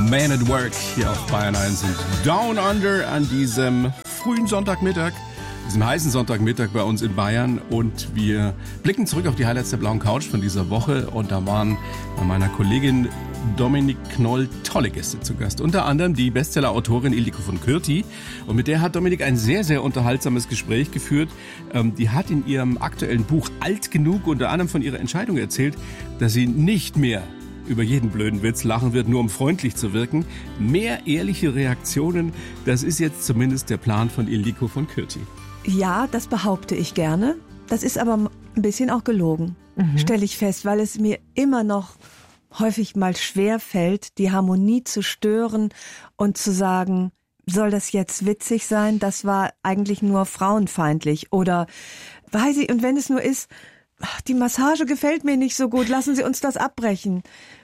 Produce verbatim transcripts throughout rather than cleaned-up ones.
Man at Work hier auf Bayern eins und Down Under an diesem frühen Sonntagmittag, diesem heißen Sonntagmittag bei uns in Bayern, und wir blicken zurück auf die Highlights der blauen Couch von dieser Woche, und da waren bei meiner Kollegin Dominik Knoll tolle Gäste zu Gast. Unter anderem die Bestseller-Autorin Ildiko von Kürti. Und mit der hat Dominik ein sehr, sehr unterhaltsames Gespräch geführt. Ähm, die hat in ihrem aktuellen Buch Alt genug unter anderem von ihrer Entscheidung erzählt, dass sie nicht mehr über jeden blöden Witz lachen wird, nur um freundlich zu wirken. Mehr ehrliche Reaktionen, das ist jetzt zumindest der Plan von Ildiko von Kürti. Ja, das behaupte ich gerne. Das ist aber ein bisschen auch gelogen, mhm. stelle ich fest, weil es mir immer noch häufig mal schwer fällt, die Harmonie zu stören und zu sagen, soll das jetzt witzig sein? Das war eigentlich nur frauenfeindlich. Oder weiß ich, und wenn es nur ist, ach, die Massage gefällt mir nicht so gut, lassen Sie uns das abbrechen.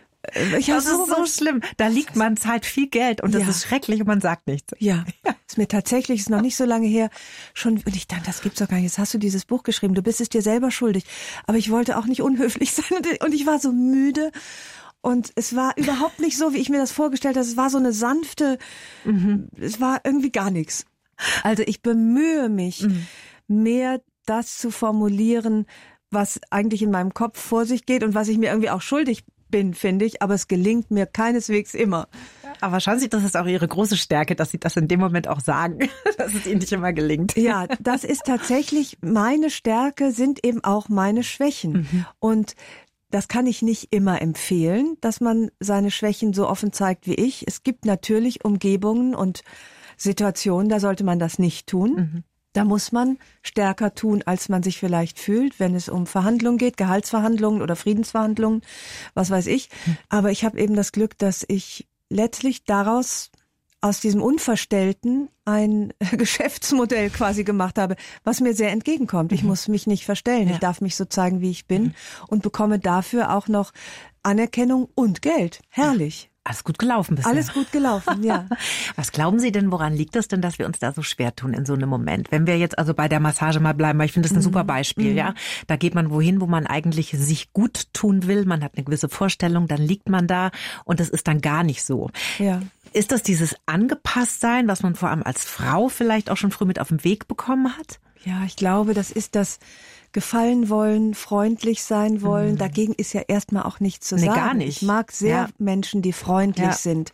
Ich das ist so schlimm. Da liegt man Zeit viel Geld und das ja. ist schrecklich und man sagt nichts. Ja, ist mir tatsächlich, ist noch nicht so lange her, schon, und ich dachte, das gibt's doch gar nicht. Jetzt hast du dieses Buch geschrieben, du bist es dir selber schuldig. Aber ich wollte auch nicht unhöflich sein und ich war so müde. Und es war überhaupt nicht so, wie ich mir das vorgestellt habe. Es war so eine sanfte, mhm. es war irgendwie gar nichts. Also ich bemühe mich, mhm. mehr das zu formulieren, was eigentlich in meinem Kopf vor sich geht und was ich mir irgendwie auch schuldig bin, finde ich. Aber es gelingt mir keineswegs immer. Aber schauen Sie, das ist auch Ihre große Stärke, dass Sie das in dem Moment auch sagen, dass es Ihnen nicht immer gelingt. Ja, das ist tatsächlich meine Stärke, sind eben auch meine Schwächen. Mhm. Und das kann ich nicht immer empfehlen, dass man seine Schwächen so offen zeigt wie ich. Es gibt natürlich Umgebungen und Situationen, da sollte man das nicht tun. Mhm. Da muss man stärker tun, als man sich vielleicht fühlt, wenn es um Verhandlungen geht, Gehaltsverhandlungen oder Friedensverhandlungen, was weiß ich. Mhm. Aber ich habe eben das Glück, dass ich letztlich daraus, aus diesem Unverstellten, ein Geschäftsmodell quasi gemacht habe, was mir sehr entgegenkommt. Ich mhm. muss mich nicht verstellen. Ja. Ich darf mich so zeigen, wie ich bin mhm. und bekomme dafür auch noch Anerkennung und Geld. Herrlich. Alles gut gelaufen bisher. Alles gut gelaufen, ja. Was glauben Sie denn, woran liegt es denn, dass wir uns da so schwer tun in so einem Moment? Wenn wir jetzt also bei der Massage mal bleiben, weil ich finde das ein mhm. super Beispiel, mhm. ja. Da geht man wohin, wo man eigentlich sich gut tun will. Man hat eine gewisse Vorstellung, dann liegt man da und das ist dann gar nicht so. Ja. Ist das dieses Angepasstsein, was man vor allem als Frau vielleicht auch schon früh mit auf den Weg bekommen hat? Ja, ich glaube, das ist das gefallen wollen, freundlich sein wollen. Mhm. Dagegen ist ja erstmal auch nichts zu nee, sagen. Gar nicht. Ich mag sehr ja. Menschen, die freundlich ja. sind.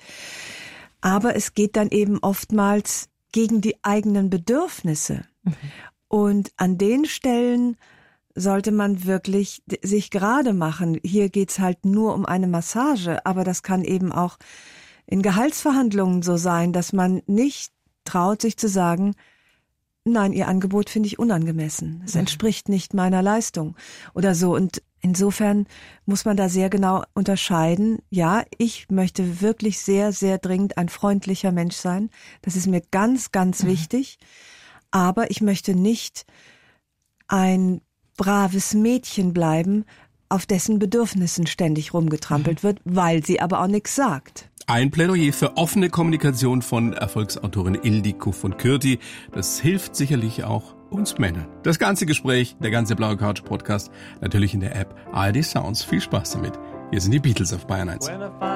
Aber es geht dann eben oftmals gegen die eigenen Bedürfnisse. Mhm. Und an den Stellen sollte man wirklich sich gerade machen. Hier geht's halt nur um eine Massage, aber das kann eben auch in Gehaltsverhandlungen so sein, dass man nicht traut, sich zu sagen, nein, Ihr Angebot finde ich unangemessen. Es entspricht nicht meiner Leistung oder so. Und insofern muss man da sehr genau unterscheiden. Ja, ich möchte wirklich sehr, sehr dringend ein freundlicher Mensch sein. Das ist mir ganz, ganz mhm. wichtig. Aber ich möchte nicht ein braves Mädchen bleiben, auf dessen Bedürfnissen ständig rumgetrampelt wird, weil sie aber auch nichts sagt. Ein Plädoyer für offene Kommunikation von Erfolgsautorin Ildiko von Kürti. Das hilft sicherlich auch uns Männern. Das ganze Gespräch, der ganze Blaue Couch Podcast, natürlich in der App A R D Sounds. Viel Spaß damit. Hier sind die Beatles auf Bayern eins.